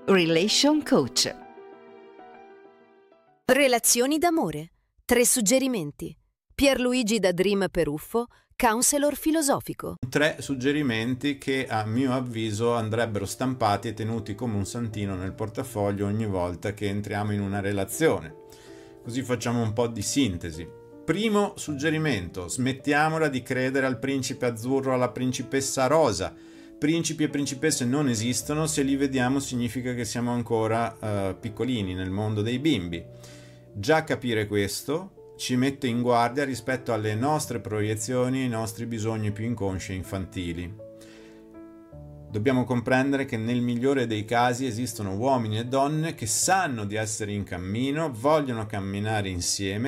Relation Coach. Relazioni d'amore. 3 suggerimenti. Pierluigi da Dream Peruffo, counselor filosofico. 3 suggerimenti che a mio avviso andrebbero stampati e tenuti come un santino nel portafoglio ogni volta che entriamo in una relazione. Così facciamo un po' di sintesi. Primo suggerimento: smettiamola di credere al principe azzurro, alla principessa rosa. Principi e principesse non esistono, se li vediamo significa che siamo ancora piccolini nel mondo dei bimbi. Già capire questo ci mette in guardia rispetto alle nostre proiezioni e ai nostri bisogni più inconsci e infantili. Dobbiamo comprendere che nel migliore dei casi esistono uomini e donne che sanno di essere in cammino, vogliono camminare insieme,